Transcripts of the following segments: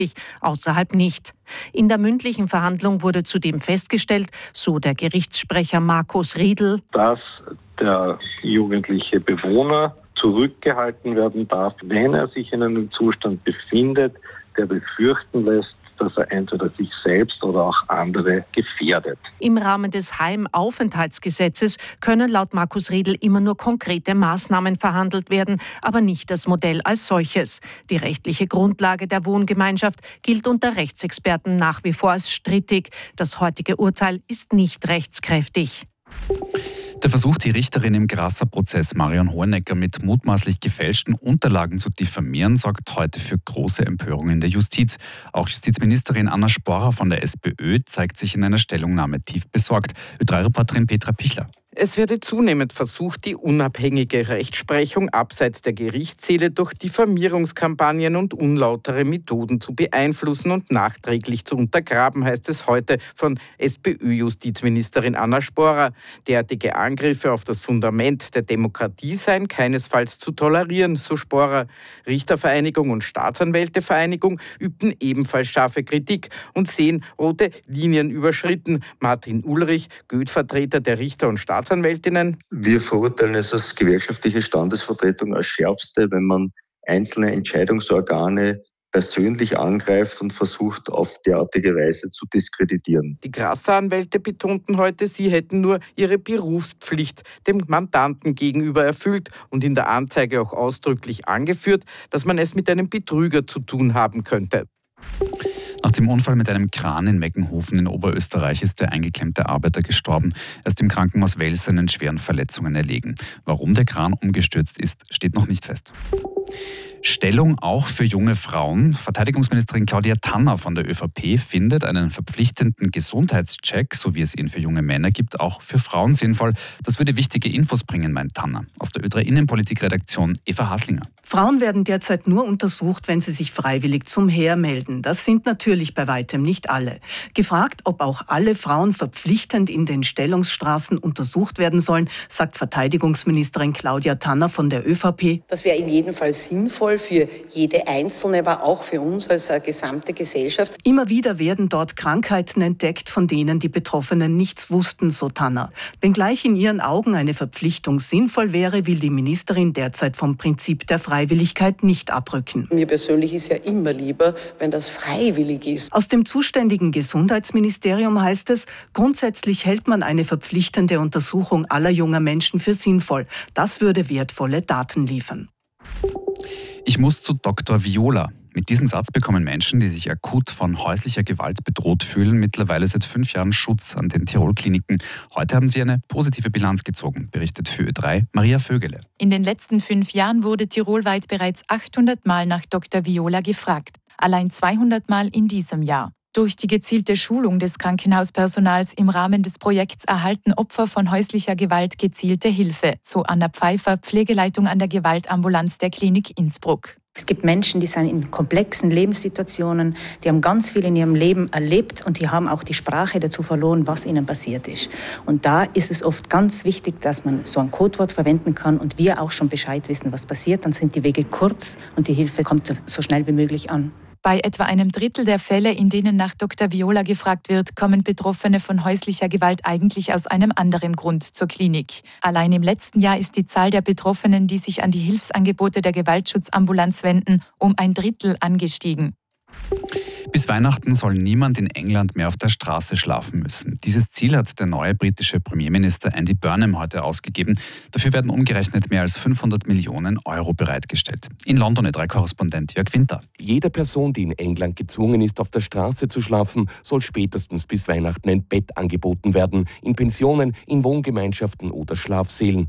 außerhalb nicht. In der mündlichen Verhandlung wurde zudem festgestellt, so der Gerichtssprecher Markus Riedl, dass der jugendliche Bewohner zurückgehalten werden darf, wenn er sich in einem Zustand befindet, der befürchten lässt, dass er entweder sich selbst oder auch andere gefährdet. Im Rahmen des Heimaufenthaltsgesetzes können laut Markus Riedl immer nur konkrete Maßnahmen verhandelt werden, aber nicht das Modell als solches. Die rechtliche Grundlage der Wohngemeinschaft gilt unter Rechtsexperten nach wie vor als strittig. Das heutige Urteil ist nicht rechtskräftig. Der Versuch, die Richterin im Grasser-Prozess Marion Hohenecker mit mutmaßlich gefälschten Unterlagen zu diffamieren, sorgt heute für große Empörung in der Justiz. Auch Justizministerin Anna Sporrer von der SPÖ zeigt sich in einer Stellungnahme tief besorgt. Ö3-Reporterin Petra Pichler. Es werde zunehmend versucht, die unabhängige Rechtsprechung abseits der Gerichtssäle durch Diffamierungskampagnen und unlautere Methoden zu beeinflussen und nachträglich zu untergraben, heißt es heute von SPÖ-Justizministerin Anna Sporrer. Derartige Angriffe auf das Fundament der Demokratie seien keinesfalls zu tolerieren, so Sporrer. Richtervereinigung und Staatsanwältevereinigung übten ebenfalls scharfe Kritik und sehen rote Linien überschritten. Martin Ulrich, Goethe-Vertreter der Richter und Staatsanwältinnen. Wir verurteilen es als gewerkschaftliche Standesvertretung als Schärfste, wenn man einzelne Entscheidungsorgane persönlich angreift und versucht, auf derartige Weise zu diskreditieren. Die Grasser-Anwälte betonten heute, sie hätten nur ihre Berufspflicht dem Mandanten gegenüber erfüllt und in der Anzeige auch ausdrücklich angeführt, dass man es mit einem Betrüger zu tun haben könnte. Nach dem Unfall mit einem Kran in Meckenhofen in Oberösterreich ist der eingeklemmte Arbeiter gestorben. Er ist im Krankenhaus Wels seinen schweren Verletzungen erlegen. Warum der Kran umgestürzt ist, steht noch nicht fest. Stellung auch für junge Frauen. Verteidigungsministerin Claudia Tanner von der ÖVP findet einen verpflichtenden Gesundheitscheck, so wie es ihn für junge Männer gibt, auch für Frauen sinnvoll. Das würde wichtige Infos bringen, meint Tanner. Aus der Ö3 Innenpolitik-Redaktion Eva Haslinger. Frauen werden derzeit nur untersucht, wenn sie sich freiwillig zum Heer melden. Das sind natürlich bei weitem nicht alle. Gefragt, ob auch alle Frauen verpflichtend in den Stellungsstraßen untersucht werden sollen, sagt Verteidigungsministerin Claudia Tanner von der ÖVP. Das wäre in jedem Fall sinnvoll für jede Einzelne, aber auch für uns als gesamte Gesellschaft. Immer wieder werden dort Krankheiten entdeckt, von denen die Betroffenen nichts wussten, so Tanner. Wenngleich in ihren Augen eine Verpflichtung sinnvoll wäre, will die Ministerin derzeit vom Prinzip der Freiwilligkeit nicht abrücken. Mir persönlich ist ja immer lieber, wenn das freiwillig ist. Aus dem zuständigen Gesundheitsministerium heißt es, grundsätzlich hält man eine verpflichtende Untersuchung aller junger Menschen für sinnvoll. Das würde wertvolle Daten liefern. Ich muss zu Dr. Viola. Mit diesem Satz bekommen Menschen, die sich akut von häuslicher Gewalt bedroht fühlen, mittlerweile seit 5 Jahren Schutz an den Tirol-Kliniken. Heute haben sie eine positive Bilanz gezogen, berichtet für Ö3 Maria Vögele. In den letzten 5 Jahren wurde tirolweit bereits 800 Mal nach Dr. Viola gefragt. Allein 200 Mal in diesem Jahr. Durch die gezielte Schulung des Krankenhauspersonals im Rahmen des Projekts erhalten Opfer von häuslicher Gewalt gezielte Hilfe, so Anna Pfeiffer, Pflegeleitung an der Gewaltambulanz der Klinik Innsbruck. Es gibt Menschen, die sind in komplexen Lebenssituationen, die haben ganz viel in ihrem Leben erlebt und die haben auch die Sprache dazu verloren, was ihnen passiert ist. Und da ist es oft ganz wichtig, dass man so ein Codewort verwenden kann und wir auch schon Bescheid wissen, was passiert. Dann sind die Wege kurz und die Hilfe kommt so schnell wie möglich an. Bei etwa einem Drittel der Fälle, in denen nach Dr. Viola gefragt wird, kommen Betroffene von häuslicher Gewalt eigentlich aus einem anderen Grund zur Klinik. Allein im letzten Jahr ist die Zahl der Betroffenen, die sich an die Hilfsangebote der Gewaltschutzambulanz wenden, um 1/3 angestiegen. Bis Weihnachten soll niemand in England mehr auf der Straße schlafen müssen. Dieses Ziel hat der neue britische Premierminister Andy Burnham heute ausgegeben. Dafür werden umgerechnet mehr als 500 Millionen Euro bereitgestellt. In London Ö3-Korrespondent Jörg Winter. Jede Person, die in England gezwungen ist, auf der Straße zu schlafen, soll spätestens bis Weihnachten ein Bett angeboten werden. In Pensionen, in Wohngemeinschaften oder Schlafsälen.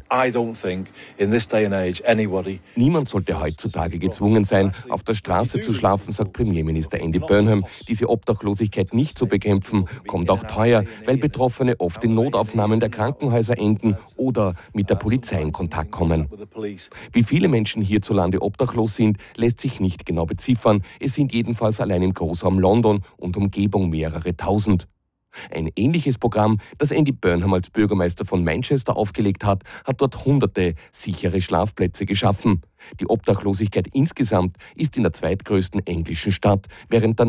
Niemand sollte heutzutage gezwungen sein, auf der Straße zu schlafen, sagt Premierminister Andy Burnham. Diese Obdachlosigkeit nicht zu bekämpfen, kommt auch teuer, weil Betroffene oft in Notaufnahmen der Krankenhäuser enden oder mit der Polizei in Kontakt kommen. Wie viele Menschen hierzulande obdachlos sind, lässt sich nicht genau beziffern. Es sind jedenfalls allein im Großraum London und Umgebung mehrere tausend. Ein ähnliches Programm, das Andy Burnham als Bürgermeister von Manchester aufgelegt hat, hat dort hunderte sichere Schlafplätze geschaffen. Die Obdachlosigkeit insgesamt ist in der zweitgrößten englischen Stadt, während der